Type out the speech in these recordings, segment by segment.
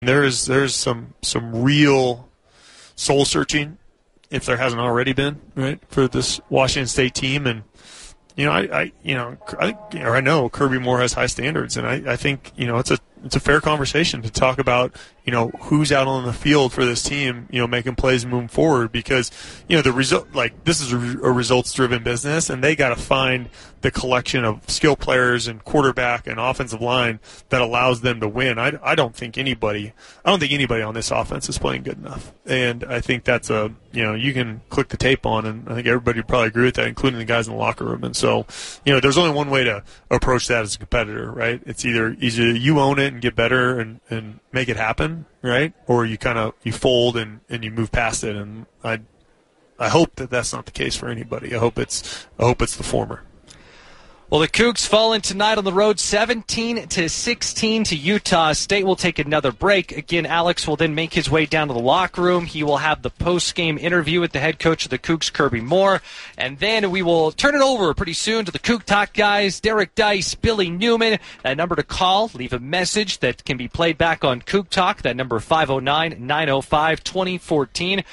There's some real soul searching, if there hasn't already been, right, for this Washington State team. And I know Kirby Moore has high standards, and I think it's a fair conversation to talk about who's out on the field for this team, making plays and moving forward, because the result, this is a results driven business, and they got to find the collection of skill players and quarterback and offensive line that allows them to win. I don't think anybody on this offense is playing good enough, and I think that's you can click the tape on, and I think everybody would probably agree with that, including the guys in the locker room. And so there's only one way to approach that as a competitor, right? It's either you own it and get better and make it happen, right? Or you fold and you move past it. And I hope that that's not the case for anybody. I hope it's the former. Well, the Cougs falling tonight on the road 17-16 to Utah State. We'll take another break. Again, Alex will then make his way down to the locker room. He will have the post-game interview with the head coach of the Cougs, Kirby Moore. And then we will turn it over pretty soon to the Coug Talk guys, Derek Dice, Billy Newman. That number to call, leave a message that can be played back on Coug Talk. That number 509-905-2014.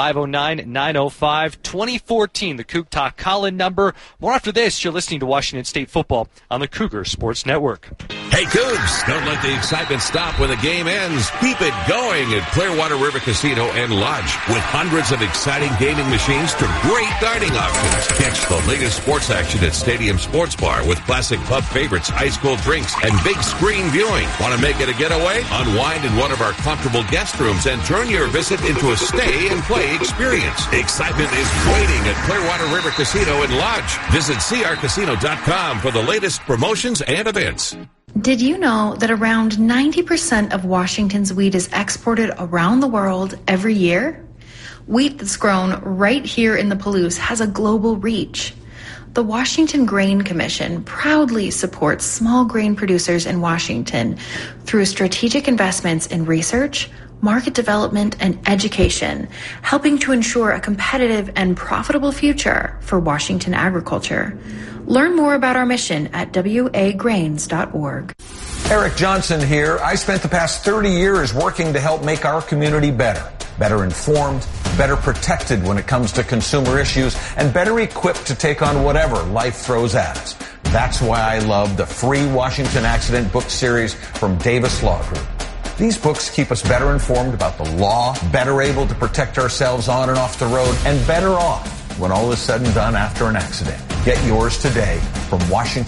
509-905-2014, the Coug Talk call-in number. More after this. You're listening to Washington State football on the Cougar Sports Network. Hey, Cougs, don't let the excitement stop when the game ends. Keep it going at Clearwater River Casino and Lodge. With hundreds of exciting gaming machines to great dining options. Catch the latest sports action at Stadium Sports Bar with classic pub favorites, ice-cold drinks, and big screen viewing. Want to make it a getaway? Unwind in one of our comfortable guest rooms and turn your visit into a stay and play experience. Excitement is waiting at Clearwater River Casino and Lodge. Visit crcasino.com for the latest promotions and events. Did you know that around 90% of Washington's wheat is exported around the world every year? Wheat that's grown right here in the Palouse has a global reach. The Washington Grain Commission proudly supports small grain producers in Washington through strategic investments in research, market development, and education, helping to ensure a competitive and profitable future for Washington agriculture. Learn more about our mission at wagrains.org. Eric Johnson here. I spent the past 30 years working to help make our community better informed, better protected when it comes to consumer issues, and better equipped to take on whatever life throws at us. That's why I love the free Washington Accident book series from Davis Law Group. These books keep us better informed about the law, better able to protect ourselves on and off the road, and better off when all is said and done after an accident. Get yours today from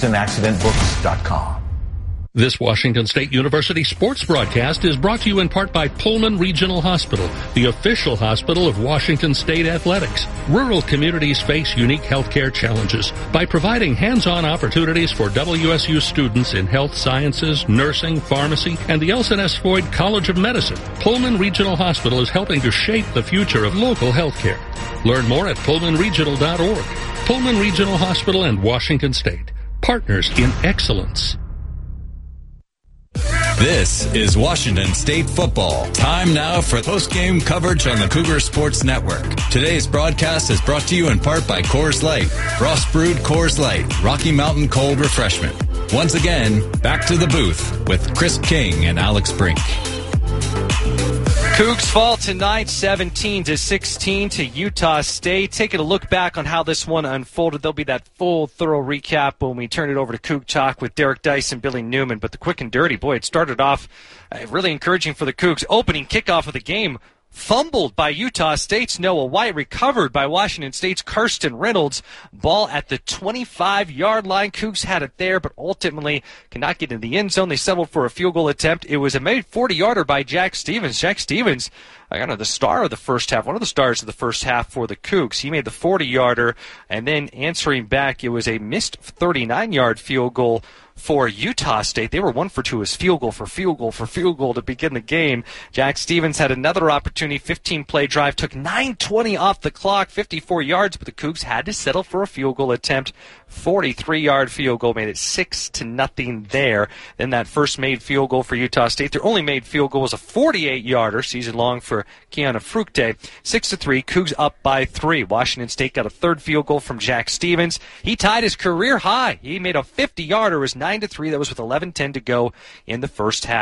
WashingtonAccidentBooks.com. This Washington State University sports broadcast is brought to you in part by Pullman Regional Hospital, the official hospital of Washington State Athletics. Rural communities face unique healthcare challenges. By providing hands-on opportunities for WSU students in health sciences, nursing, pharmacy, and the Elson S. Floyd College of Medicine, Pullman Regional Hospital is helping to shape the future of local healthcare. Learn more at pullmanregional.org. Pullman Regional Hospital and Washington State, partners in excellence. This is Washington State football. Time now for post-game coverage on the Cougar Sports Network. Today's broadcast is brought to you in part by Coors Light. Frost brewed Coors Light, Rocky Mountain cold refreshment. Once again, back to the booth with Chris King and Alex Brink. Cougs fall tonight 17-16 to Utah State. Taking a look back on how this one unfolded. There'll be that full, thorough recap when we turn it over to Coug Talk with Derek Dice and Billy Newman. But the quick and dirty, boy, it started off really encouraging for the Cougs. Opening kickoff of the game, fumbled by Utah State's Noah White, recovered by Washington State's Karsten Reynolds. Ball at the 25-yard line. Cougs had it there, but ultimately cannot get in the end zone. They settled for a field goal attempt. It was a made 40-yarder by Jack Stevens. Jack Stevens, the star of the first half, one of the stars of the first half for the Cougs. He made the 40-yarder, and then answering back, it was a missed 39-yard field goal for Utah State. They were 1 for 2 as field goal to begin the game. Jack Stevens had another opportunity, 15-play drive, took 9:20 off the clock, 54 yards, but the Cougs had to settle for a field goal attempt. 43-yard field goal made it 6-0 there. Then that first made field goal for Utah State. Their only made field goal was a 48-yarder, season-long for Kiana Fructe. 6-3, Cougs up by 3. Washington State got a third field goal from Jack Stevens. He tied his career high. He made a 50-yarder. It was 9-3. That was with 11:10 to go in the first half.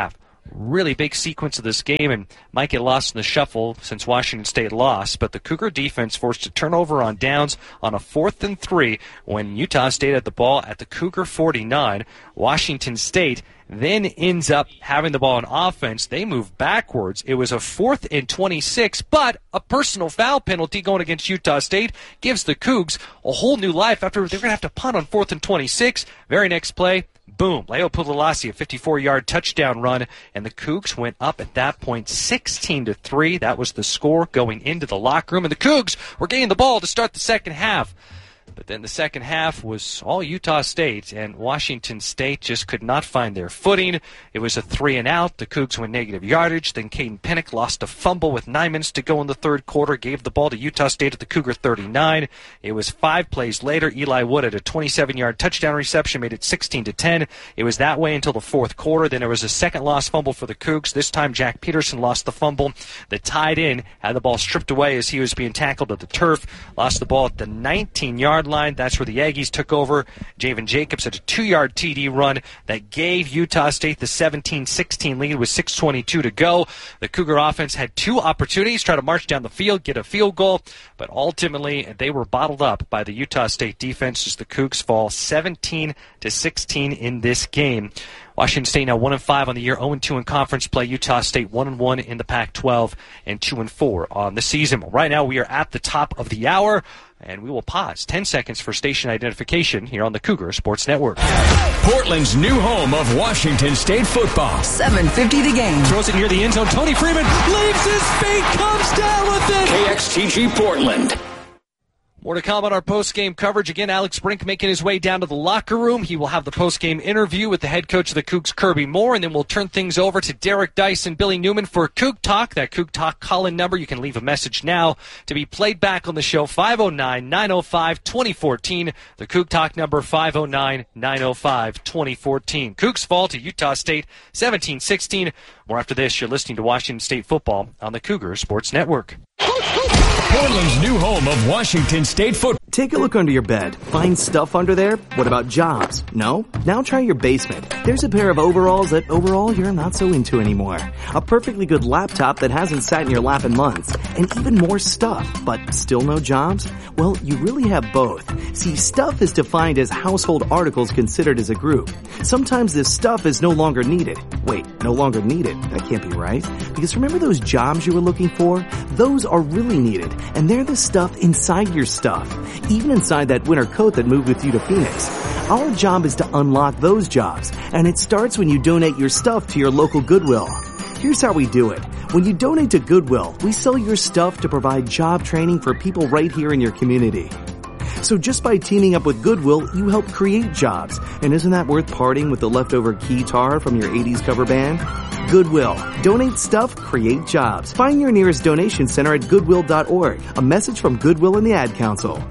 really big sequence of this game and might get lost in the shuffle since Washington State lost, but the Cougar defense forced a turnover on downs on a 4th and 3 when Utah State had the ball at the Cougar 49. Washington State then ends up having the ball on offense. They move backwards. It was a 4th and 26, but a personal foul penalty going against Utah State gives the Cougs a whole new life after they're going to have to punt on 4th and 26. Very next play, boom, Leo Pulalasi, a 54-yard touchdown run, and the Cougs went up at that point 16-3. That was the score going into the locker room, and the Cougs were getting the ball to start the second half. But then the second half was all Utah State, and Washington State just could not find their footing. It was a 3-and-out. The Cougs went negative yardage. Then Caden Pennick lost a fumble with 9 minutes to go in the third quarter, gave the ball to Utah State at the Cougar 39. It was 5 plays later. Eli Wood had a 27-yard touchdown reception, made it 16-10. It was that way until the fourth quarter. Then there was a second lost fumble for the Cougs. This time Jack Peterson lost the fumble. The tight end had the ball stripped away as he was being tackled at the turf. Lost the ball at the 19-yard line. That's where the Aggies took over. Javen Jacobs had a 2-yard TD run that gave Utah State the 17-16 lead with 6:22 to go. The Cougar offense had 2 opportunities, try to march down the field, get a field goal, but ultimately they were bottled up by the Utah State defense as the Cougs fall 17-16 in this game. Washington State now 1-5 on the year, 0-2 in conference play. Utah State 1-1 in the Pac-12 and 2-4 on the season. Right now we are at the top of the hour, and we will pause 10 seconds for station identification here on the Cougar Sports Network. Portland's new home of Washington State football. 7:50 the game. Throws it near the end zone. Tony Freeman leaves his feet, comes down with it. KXTG Portland. More to come on our post-game coverage. Again, Alex Brink making his way down to the locker room. He will have the post-game interview with the head coach of the Cougs, Kirby Moore, and then we'll turn things over to Derek Dice and Billy Newman for Coug Talk. That Coug Talk call-in number, you can leave a message now to be played back on the show, 509-905-2014. The Coug Talk number, 509-905-2014. Cougs fall to Utah State, 17-16. More after this. You're listening to Washington State football on the Cougar Sports Network. Portland's new home of Washington State football. Take a look under your bed. Find stuff under there? What about jobs? No? Now try your basement. There's a pair of overalls that overall you're not so into anymore. A perfectly good laptop that hasn't sat in your lap in months. And even more stuff, but still no jobs? Well, you really have both. See, stuff is defined as household articles considered as a group. Sometimes this stuff is no longer needed. Wait, no longer needed? That can't be right. Because remember those jobs you were looking for? Those are really needed. And they're the stuff inside your stuff. Even inside that winter coat that moved with you to Phoenix. Our job is to unlock those jobs, and it starts when you donate your stuff to your local Goodwill. Here's how we do it. When you donate to Goodwill, we sell your stuff to provide job training for people right here in your community. So just by teaming up with Goodwill, you help create jobs. And isn't that worth parting with the leftover keytar from your 80s cover band? Goodwill. Donate stuff, create jobs. Find your nearest donation center at goodwill.org. A message from Goodwill and the Ad Council.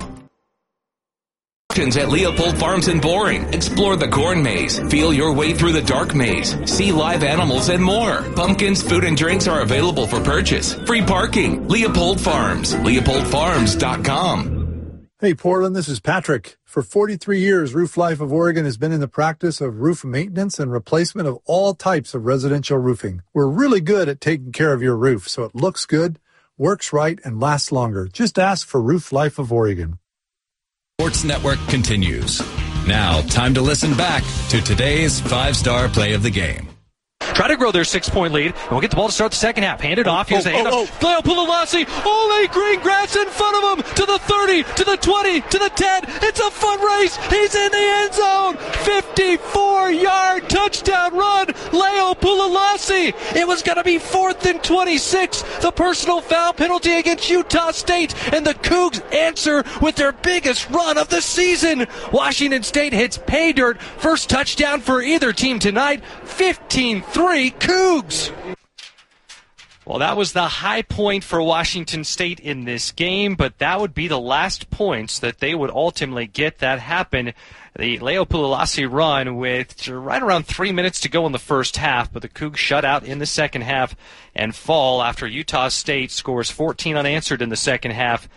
At Leopold Farms in Boring. Explore the corn maze. Feel your way through the dark maze. See live animals and more. Pumpkins, food, and drinks are available for purchase. Free parking. Leopold Farms. LeopoldFarms.com. Hey, Portland, this is Patrick. For 43 years, Roof Life of Oregon has been in the practice of roof maintenance and replacement of all types of residential roofing. We're really good at taking care of your roof so it looks good, works right, and lasts longer. Just ask for Roof Life of Oregon. Sports Network continues. Now, time to listen back to today's 5-star play of the game. Try to grow their 6-point lead, and we'll get the ball to start the second half. Hand it off. Here's a handoff. Leo Pulalasi. Ole Greengrass in front of him. To the 30, to the 20, to the 10. It's a foot race. He's in the end zone. 54-yard touchdown run. Leo Pulalasi. It was going to be 4th and 26. The personal foul penalty against Utah State, and the Cougs answer with their biggest run of the season. Washington State hits pay dirt. First touchdown for either team tonight. 15-3 Cougs. Well, that was the high point for Washington State in this game, but that would be the last points that they would ultimately get. That happened the Leo Pulalasi run with right around 3 minutes to go in the first half, but the Cougs shut out in the second half and fall after Utah State scores 14 unanswered in the second half,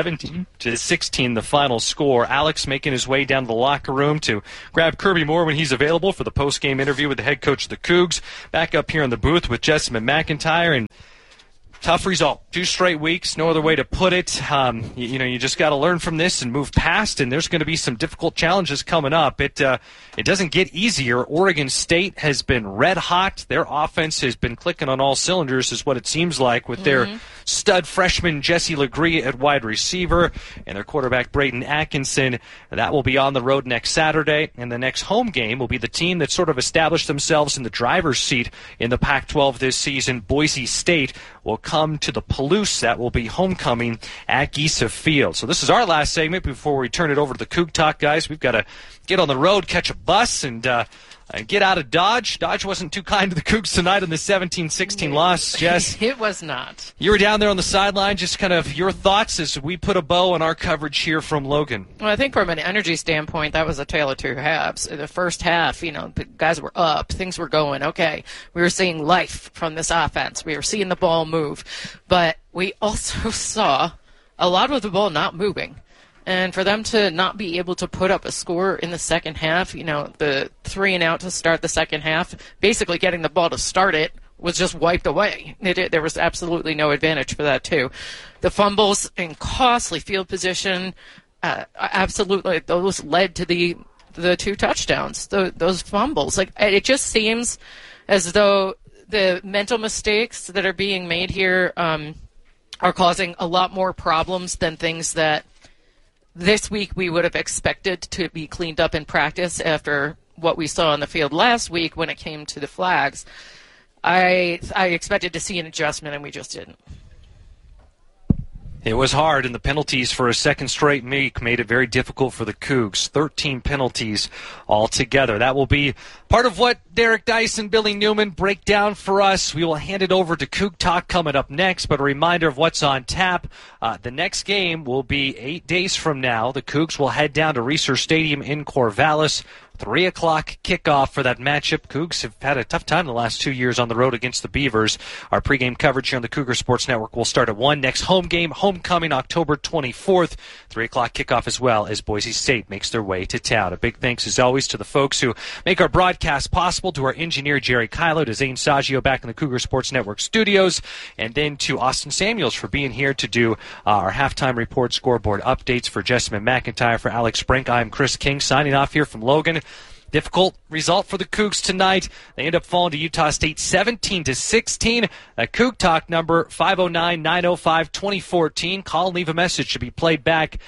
17-16 the final score. Alex making his way down to the locker room to grab Kirby Moore when he's available for the post-game interview with the head coach of the Cougs. Back up here in the booth with Jessamyn McIntyre, and tough result. 2 straight weeks, no other way to put it. You just got to learn from this and move past, and there's going to be some difficult challenges coming up. It doesn't get easier. Oregon State has been red hot. Their offense has been clicking on all cylinders, is what it seems like, with their stud freshman Jesse Legree at wide receiver and their quarterback Braden Atkinson. That will be on the road next Saturday, and the next home game will be the team that sort of established themselves in the driver's seat in the Pac-12 this season. Boise State will come to the Palouse. That will be homecoming at Giesa Field. So this is our last segment before we turn it over to the Coug Talk guys. We've got to get on the road, catch a bus, and get out of Dodge. Dodge wasn't too kind to the Cougs tonight in the 17-16 loss, Jess. It was not. You were down there on the sideline. Just kind of your thoughts as we put a bow on our coverage here from Logan. Well, I think from an energy standpoint, that was a tale of two halves. The first half, the guys were up. Things were going okay. We were seeing life from this offense. We were seeing the ball move. But we also saw a lot of the ball not moving. And for them to not be able to put up a score in the second half, the 3-and-out to start the second half, basically getting the ball to start it was just wiped away. There was absolutely no advantage for that, too. The fumbles and costly field position, absolutely, those led to the 2 touchdowns, those fumbles. It just seems as though the mental mistakes that are being made here are causing a lot more problems than things that this week we would have expected to be cleaned up in practice after what we saw on the field last week when it came to the flags. I expected to see an adjustment, and we just didn't. It was hard, and the penalties for a second straight week made it very difficult for the Cougs. 13 penalties altogether. That will be part of what Derek Dice and Billy Newman break down for us. We will hand it over to Coug Talk coming up next, but a reminder of what's on tap. The next game will be 8 days from now. The Cougs will head down to Reser Stadium in Corvallis. 3 o'clock kickoff for that matchup. Cougs have had a tough time the last 2 years on the road against the Beavers. Our pregame coverage here on the Cougar Sports Network will start at 1. Next home game, homecoming October 24th. 3 o'clock kickoff as well as Boise State makes their way to town. A big thanks as always to the folks who make our broadcast possible, to our engineer Jerry Kylo, to Zane Saggio back in the Cougar Sports Network studios, and then to Austin Samuels for being here to do our halftime report, scoreboard updates. For Jessamyn McIntyre, for Alex Brink, I'm Chris King signing off here from Logan. Difficult result for the Cougs tonight. They end up falling to Utah State 17-16. That Coug Talk number 509-905-2014. Call and leave a message to be played back.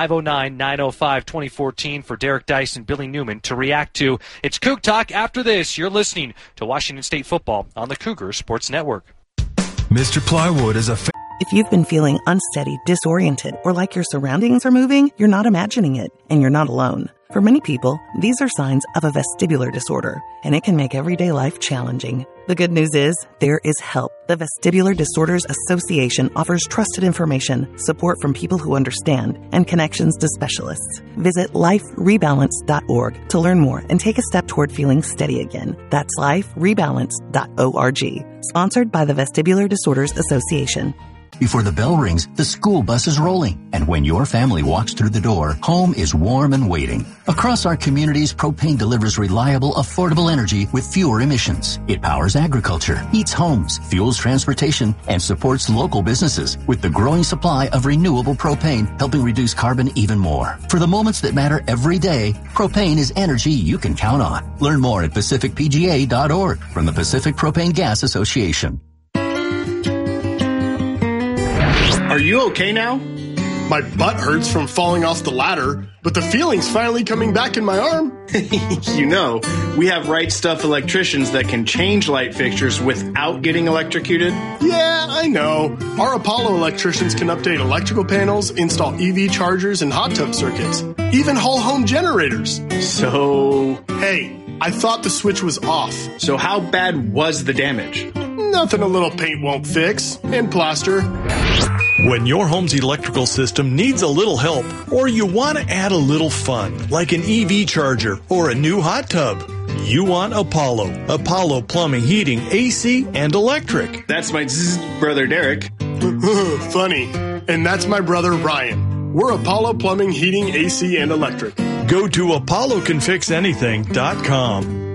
509-905-2014 for Derek Dice and Billy Newman to react to. It's Coug Talk. After this, you're listening to Washington State football on the Cougar Sports Network. Mr. Plywood is a If you've been feeling unsteady, disoriented, or like your surroundings are moving, you're not imagining it, and you're not alone. For many people, these are signs of a vestibular disorder, and it can make everyday life challenging. The good news is, there is help. The Vestibular Disorders Association offers trusted information, support from people who understand, and connections to specialists. Visit liferebalance.org to learn more and take a step toward feeling steady again. That's liferebalance.org. Sponsored by the Vestibular Disorders Association. Before the bell rings, the school bus is rolling. And when your family walks through the door, home is warm and waiting. Across our communities, propane delivers reliable, affordable energy with fewer emissions. It powers agriculture, heats homes, fuels transportation, and supports local businesses with the growing supply of renewable propane, helping reduce carbon even more. For the moments that matter every day, propane is energy you can count on. Learn more at PacificPGA.org from the Pacific Propane Gas Association. Are you okay now? My butt hurts from falling off the ladder, but the feeling's finally coming back in my arm. We have Right Stuff electricians that can change light fixtures without getting electrocuted. Yeah, I know. Our Apollo electricians can update electrical panels, install EV chargers and hot tub circuits, even whole home generators. So... Hey, I thought the switch was off. So how bad was the damage? Nothing a little paint won't fix. And plaster. When your home's electrical system needs a little help, or you want to add a little fun, like an EV charger or a new hot tub, you want Apollo. Apollo Plumbing, Heating, AC, and Electric. That's my brother Derek. Funny. And that's my brother Ryan. We're Apollo Plumbing, Heating, AC, and Electric. Go to ApolloCanFixAnything.com.